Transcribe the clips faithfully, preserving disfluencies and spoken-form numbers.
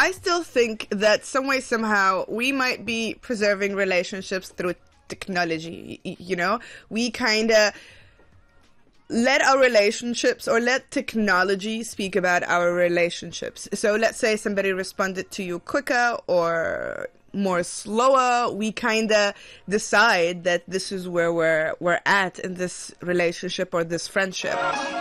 I still think that some way, somehow, we might be preserving relationships through technology. You know, we kind of let our relationships or let technology speak about our relationships. So let's say somebody responded to you quicker or more slower. We kind of decide that this is where we're we're at in this relationship or this friendship.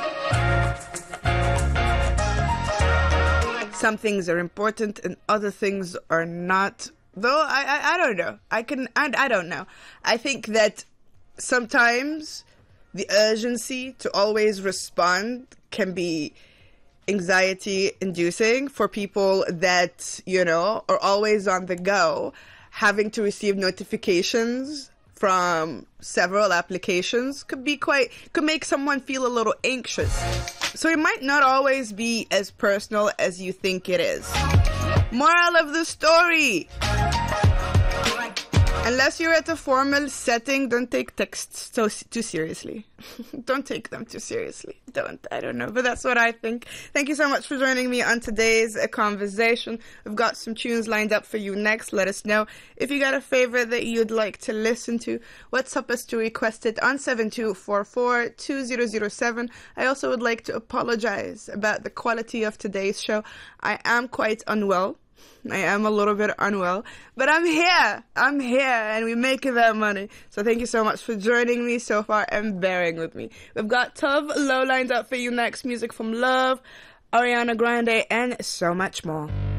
Some things are important and other things are not. Though I I, I don't know. I can I, I don't know. I think that sometimes the urgency to always respond can be anxiety inducing for people that, you know, are always on the go, having to receive notifications from several applications could be quite, could make someone feel a little anxious. So it might not always be as personal as you think it is. Moral of the story: unless you're at a formal setting, don't take texts so too seriously. Don't take them too seriously. Don't. I don't know. But that's what I think. Thank you so much for joining me on today's uh, conversation. We've got some tunes lined up for you next. Let us know if you got a favorite that you'd like to listen to. WhatsApp us to request it on seven two four four two zero zero seven. I also would like to apologize about the quality of today's show. I am quite unwell. I am a little bit unwell, but I'm here. I'm here, and we're making that money. So thank you so much for joining me so far and bearing with me. We've got Tove Lo lined up for you next. Music from Love, Ariana Grande, and so much more.